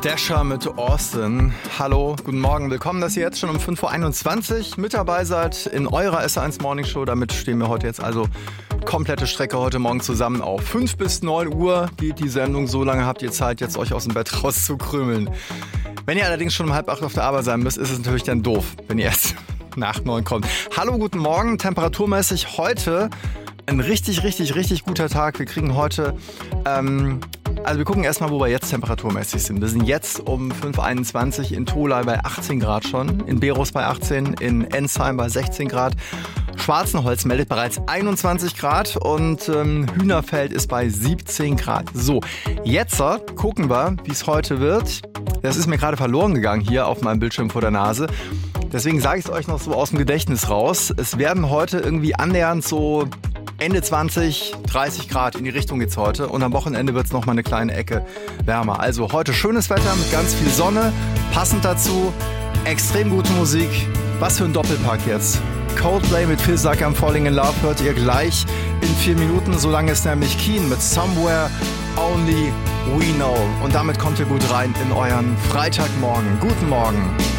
Dasher mit Austin. Hallo, guten Morgen, willkommen, dass ihr jetzt schon um 5.21 Uhr mit dabei seid in eurer S1 Morning Show. Damit stehen wir heute jetzt also komplette Strecke heute Morgen zusammen auf. 5 bis 9 Uhr geht die Sendung, so lange habt ihr Zeit, jetzt euch aus dem Bett rauszukrümeln. Wenn ihr allerdings schon um 7:30 auf der Arbeit sein müsst, ist es natürlich dann doof, wenn ihr erst nach 9 kommt. Hallo, guten Morgen, temperaturmäßig heute ein richtig guter Tag. Wir kriegen heute, also wir gucken erstmal, wo wir jetzt temperaturmäßig sind. Wir sind jetzt um 5.21 Uhr in Tholey bei 18 Grad schon, in Berus bei 18, in Ensheim bei 16 Grad. Schwarzenholz meldet bereits 21 Grad und Hühnerfeld ist bei 17 Grad. So, jetzt gucken wir, wie es heute wird. Das ist mir gerade verloren gegangen hier auf meinem Bildschirm vor der Nase. Deswegen sage ich es euch noch so aus dem Gedächtnis raus. Es werden heute irgendwie annähernd so Ende 20, 30 Grad in die Richtung geht's heute. Und am Wochenende wird's noch mal eine kleine Ecke wärmer. Also heute schönes Wetter mit ganz viel Sonne. Passend dazu extrem gute Musik. Was für ein Doppelpack jetzt. Coldplay mit Phil Sucker am Falling in Love hört ihr gleich in 4 Minuten. So lange ist nämlich Keen mit Somewhere Only We Know. Und damit kommt ihr gut rein in euren Freitagmorgen. Guten Morgen.